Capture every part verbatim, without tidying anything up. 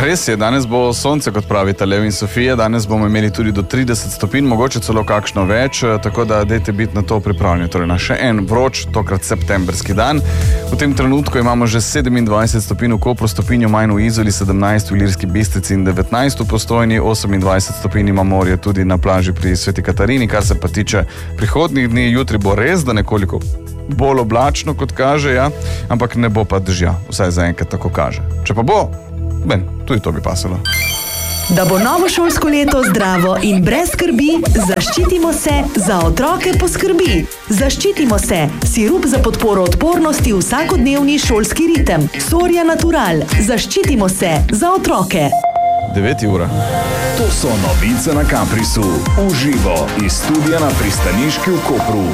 Res je, danes bo sonce, kot pravita Lev in Sofija, danes bomo imeli tudi do trideset stopinj, mogoče celo kakšno več, tako da dajte biti na to pripravljeni. Torej na še en vroč, tokrat septemberski dan. V tem trenutku imamo že sedemindvajset stopinj v Kopru, stopinjo manj v Izoli, sedemnajst v Ilirski Bistrici in devetnajst v Postojni, osemindvajset stopinj ima morje tudi na plaži pri Sveti Katarini. Kar se pa tiče prihodnjih dni, jutri bo res, da nekoliko bolj oblačno, kot kaže, ja, ampak ne bo pa dežja, vsaj zaenkrat tako kaže. Če pa bo, ben, tudi to bi pasalo. Da bo novo šolsko leto zdravo in brez skrbi, zaščitimo se, za otroke poskrbi. Zaščitimo se, sirup za podporo odpornosti v vsakodnevni šolski ritem. Soria Natural, zaščitimo se, za otroke. devet ura. To so novice na Caprisu. Uživo iz studia na Pristaniški v Kopru.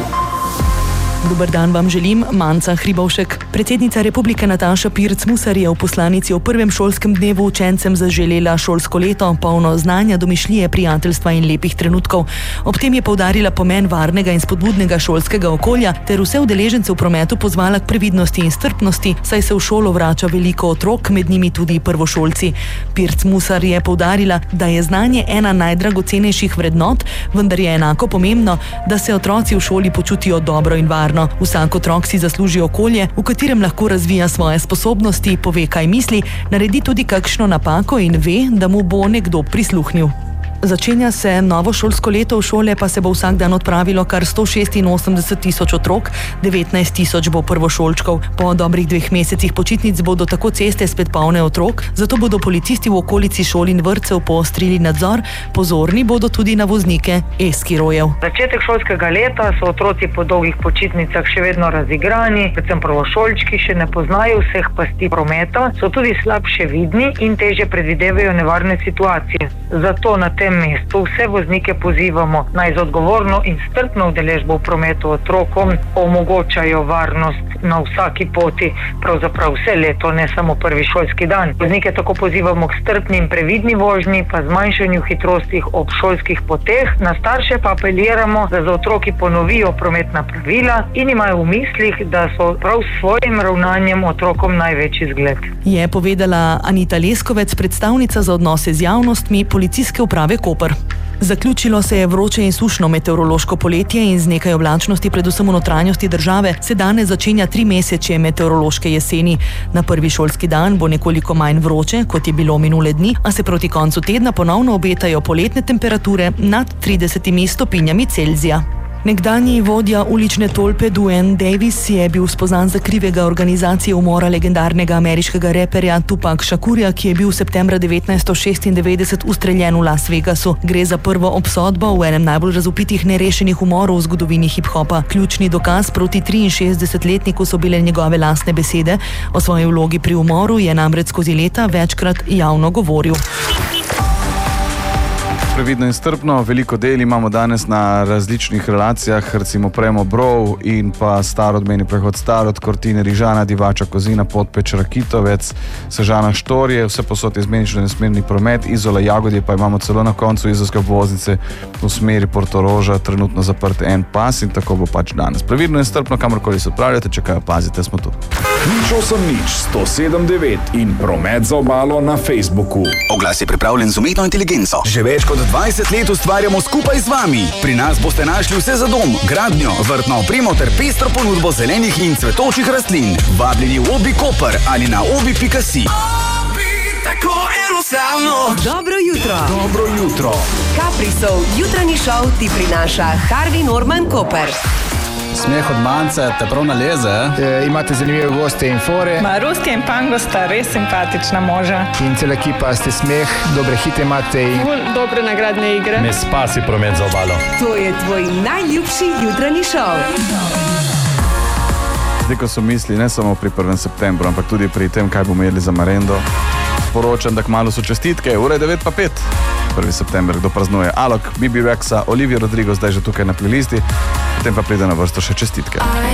Dober dan vam želim, Manca Hribovšek. Predsednica Republike Nataša Pirc Musar je v poslanici o prvem šolskem dnevu učencem zaželela šolsko leto, polno znanja, domišljije, prijateljstva in lepih trenutkov. Ob tem je poudarila pomen varnega in spodbudnega šolskega okolja ter vse udeležence v prometu pozvala k previdnosti in strpnosti, saj se v šolo vrača veliko otrok, med njimi tudi prvošolci. Pirc Musar je poudarila, da je znanje ena najdragocenejših vrednot, vendar je enako pomembno, da se otroci v šoli počutijo dobro in varno. Vsak otrok si zasluži okolje, v katerem lahko razvija svoje sposobnosti, pove, kaj misli, naredi tudi kakšno napako in ve, da mu bo nekdo prisluhnil. Začenja se novo šolsko leto, v šole pa se bo vsak dan odpravilo kar sto šestinosemdeset tisoč otrok, devetnajst tisoč bo prvošolčkov. Po dobrih dveh mesecih počitnic bodo tako ceste spet polne otrok, zato bodo policisti v okolici šol in vrtcev poostrili nadzor, pozorni bodo tudi na voznike e-skirojev. Začetek šolskega leta so otroci po dolgih počitnicah še vedno razigrani, predvsem prvošolčki še ne poznajo vseh pasti prometa, so tudi slabše vidni in težje predvidevajo nevarne situacije. Zato na tem mestu vse voznike pozivamo naj z odgovorno in strpno udeležbo v prometu otrokom omogočajo varnost na vsaki poti, pravzaprav vse leto, ne samo prvi šolski dan. Voznike tako pozivamo k strpni in previdni vožnji, pa zmanjšanju hitrosti ob šolskih poteh. Na starše pa apeliramo, da za otroki ponovijo prometna pravila in imajo v mislih, da so prav s svojim ravnanjem otrokom največji zgled. Je povedala Anita Leskovec, predstavnica za odnose z javnostmi Policijske uprave Koper. Zaključilo se je vroče in sušno meteorološko poletje in z nekaj oblačnosti, predvsem v notranjosti države, se danes začenja tri mesečje meteorološke jeseni. Na prvi šolski dan bo nekoliko manj vroče, kot je bilo minule dni, a se proti koncu tedna ponovno obetajo poletne temperature nad tridesetimi stopinjami Celzija. Nekdanji vodja ulične tolpe Duane Davis je bil spoznan za krivega organizacije umora legendarnega ameriškega reperja Tupac Shakurja, ki je bil septembra devetnajststo šestindevetdeset ustreljen v Las Vegasu. Gre za prvo obsodbo v enem najbolj razvpitih nerešenih umorov v zgodovini hip-hopa. Ključni dokaz proti triinšestdesetletniku so bile njegove lastne besede. O svoji vlogi pri umoru je namreč skozi leta večkrat javno govoril. Previdno in strpno, veliko del imamo danes na različnih relacijah, recimo Premo Brov in pa starodmeni prehod Starod, Kortine, Rižana, Divača, Kozina, Podpeč, Rakitovec, Sežana, Štorje, vse posod je zmenično nesmerni promet, Izola, Jagodje pa imamo celo na koncu izolske obvoznice v smeri Portoroža, trenutno zaprt en pas in tako bo pač danes. Previdno in strpno, kamorkoli se odpravljate, če kaj opazite, smo tu. Nič osem nič, sto sedem devet in promet za obalo na Facebooku. Oglas je pripravljen z umetno inteligenco. Že več kot dvajset let ustvarjamo skupaj z vami. Pri nas boste našli vse za dom, gradnjo, vrtno opremo ter pestro ponudbo zelenih in cvetočih rastlin. Vabljeni v Obi Koper ali na obi pika si. Obi, tako enostavno. Dobro jutro. Dobro jutro. Caprisov jutranji šov ti prinaša Harvey Norman Koper. Smeh od Mance te prav naleze. E, imate zanimive goste in fore. Ma, Ruski in Pango sta res simpatična moža. In cela ekipa ste smeh, dobre hite imate. In... dobre nagradne igre. Ne spasi promet za obalo. To je tvoj najljubši jutranji šov. Zdaj, ko so misli ne samo pri prvem septembru, ampak tudi pri tem, kaj bomo jedli za marendo, sporočam, da kmalu so čestitke. Ura je devet pa pet. prvi september, kdo praznuje. Alok, Bibi Rexa, Olivia Rodrigo zdaj že tukaj na playlisti, potem pa pride na vrsto še čestitke.